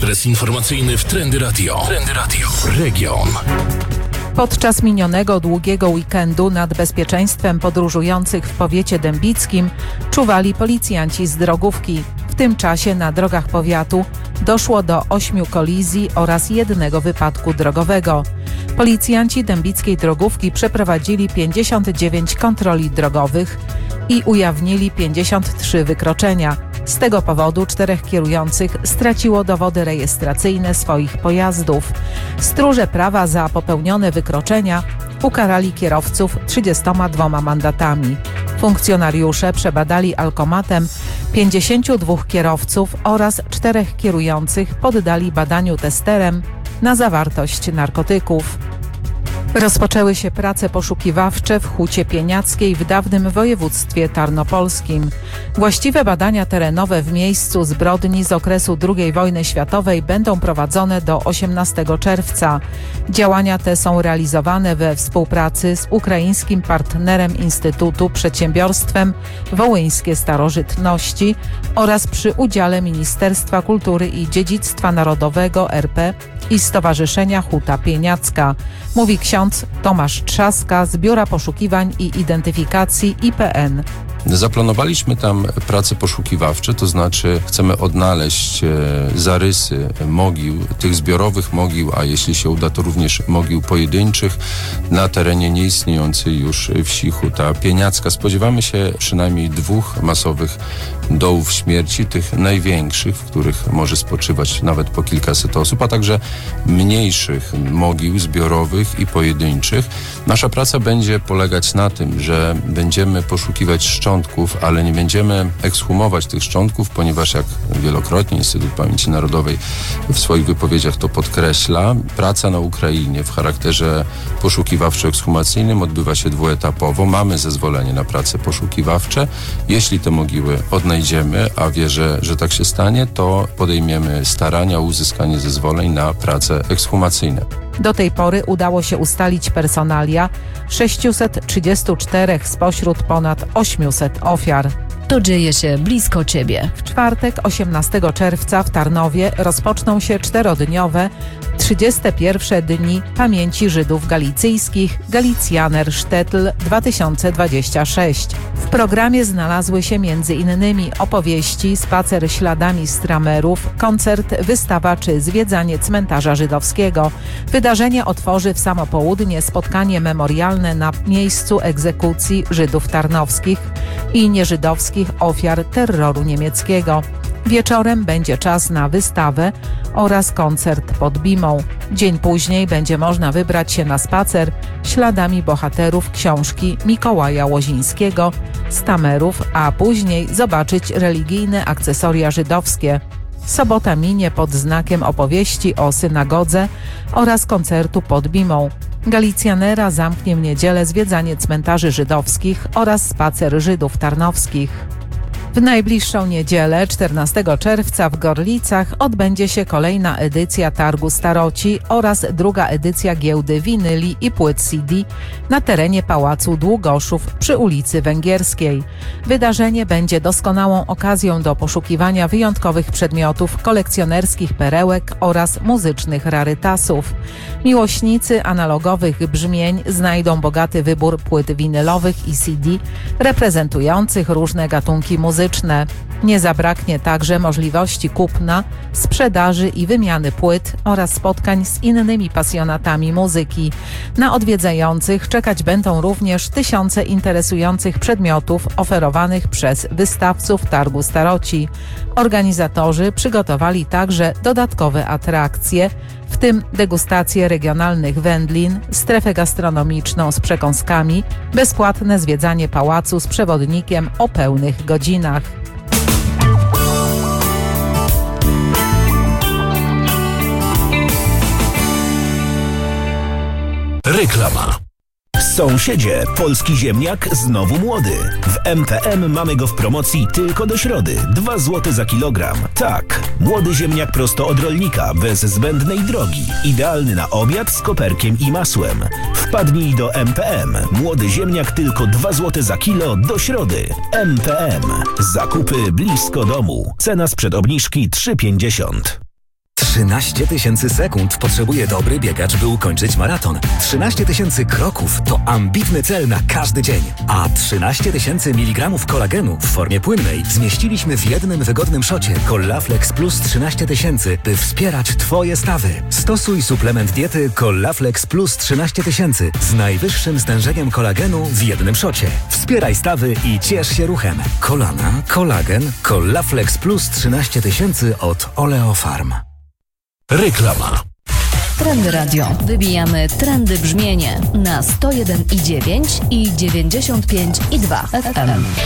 adres informacyjny w Trendy Radio. Trendy Radio. Region. Podczas minionego długiego weekendu nad bezpieczeństwem podróżujących w powiecie dębickim czuwali policjanci z drogówki. W tym czasie na drogach powiatu doszło do 8 kolizji oraz 1 wypadku drogowego. Policjanci dębickiej drogówki przeprowadzili 59 kontroli drogowych i ujawnili 53 wykroczenia. Z tego powodu 4 kierujących straciło dowody rejestracyjne swoich pojazdów. Stróże prawa za popełnione wykroczenia ukarali kierowców 32 mandatami. Funkcjonariusze przebadali alkomatem 52 kierowców oraz 4 kierujących poddali badaniu testerem na zawartość narkotyków. Rozpoczęły się prace poszukiwawcze w Hucie Pieniackiej w dawnym województwie tarnopolskim. Właściwe badania terenowe w miejscu zbrodni z okresu II wojny światowej będą prowadzone do 18 czerwca. Działania te są realizowane we współpracy z ukraińskim partnerem Instytutu Przedsiębiorstwem Wołyńskie Starożytności oraz przy udziale Ministerstwa Kultury i Dziedzictwa Narodowego RP i Stowarzyszenia Huta Pieniacka, mówi ksiądz Tomasz Trzaska z Biura Poszukiwań i Identyfikacji IPN. Zaplanowaliśmy tam prace poszukiwawcze, to znaczy chcemy odnaleźć zarysy mogił, tych zbiorowych mogił, a jeśli się uda, to również mogił pojedynczych na terenie nieistniejącej już wsi Huta Pieniacka. Spodziewamy się przynajmniej 2 masowych dołów śmierci, tych największych, w których może spoczywać nawet po kilkaset osób, a także mniejszych mogił zbiorowych i pojedynczych. Nasza praca będzie polegać na tym, że będziemy poszukiwać szczątków, ale nie będziemy ekshumować tych szczątków, ponieważ jak wielokrotnie Instytut Pamięci Narodowej w swoich wypowiedziach to podkreśla, praca na Ukrainie w charakterze poszukiwawczo-ekshumacyjnym odbywa się dwuetapowo. Mamy zezwolenie na prace poszukiwawcze. Jeśli te mogiły odnajdziemy, a wierzę, że tak się stanie, to podejmiemy starania o uzyskanie zezwoleń na prace ekshumacyjne. Do tej pory udało się ustalić personalia 634 spośród ponad 800 ofiar. To dzieje się blisko Ciebie. W czwartek 18 czerwca w Tarnowie rozpoczną się 4-dniowe 31 Dni Pamięci Żydów Galicyjskich Galicjaner Sztetl 2026. W programie znalazły się m.in. opowieści, spacer śladami stramerów, koncert, wystawa czy zwiedzanie cmentarza żydowskiego. Wydarzenie otworzy w samo południe spotkanie memorialne na miejscu egzekucji Żydów tarnowskich i nieżydowskich ofiar terroru niemieckiego. Wieczorem będzie czas na wystawę oraz koncert pod Bimą. Dzień później będzie można wybrać się na spacer śladami bohaterów książki Mikołaja Łozińskiego, Stamerów, a później zobaczyć religijne akcesoria żydowskie. Sobota minie pod znakiem opowieści o synagodze oraz koncertu pod Bimą. Galicjanera zamknie w niedzielę zwiedzanie cmentarzy żydowskich oraz spacer Żydów tarnowskich. W najbliższą niedzielę, 14 czerwca w Gorlicach odbędzie się kolejna edycja Targu Staroci oraz druga edycja Giełdy Winyli i Płyt CD na terenie Pałacu Długoszów przy ulicy Węgierskiej. Wydarzenie będzie doskonałą okazją do poszukiwania wyjątkowych przedmiotów, kolekcjonerskich perełek oraz muzycznych rarytasów. Miłośnicy analogowych brzmień znajdą bogaty wybór płyt winylowych i CD reprezentujących różne gatunki muzyczne. Nie zabraknie także możliwości kupna, sprzedaży i wymiany płyt oraz spotkań z innymi pasjonatami muzyki. Na odwiedzających czekać będą również tysiące interesujących przedmiotów oferowanych przez wystawców Targu Staroci. Organizatorzy przygotowali także dodatkowe atrakcje, w tym degustację regionalnych wędlin, strefę gastronomiczną z przekąskami, bezpłatne zwiedzanie pałacu z przewodnikiem o pełnych godzinach. Reklama. Sąsiedzie, polski ziemniak znowu młody. W MPM mamy go w promocji tylko do środy. 2 zł za kilogram. Tak, młody ziemniak prosto od rolnika, bez zbędnej drogi. Idealny na obiad z koperkiem i masłem. Wpadnij do MPM. Młody ziemniak tylko 2 zł za kilo do środy. MPM. Zakupy blisko domu. Cena sprzed obniżki 3,50. 13 000 sekund potrzebuje dobry biegacz, by ukończyć maraton. 13 000 kroków to ambitny cel na każdy dzień. A 13 000 mg kolagenu w formie płynnej zmieściliśmy w jednym wygodnym szocie Collaflex Plus 13 000, by wspierać Twoje stawy. Stosuj suplement diety Collaflex Plus 13 000 z najwyższym stężeniem kolagenu w jednym szocie. Wspieraj stawy i ciesz się ruchem. Kolana, kolagen, Collaflex Plus 13 000 od Oleofarm. Reklama. Trendy Radio. Wybijamy trendy brzmienie na 101,9 i 95,2 FM.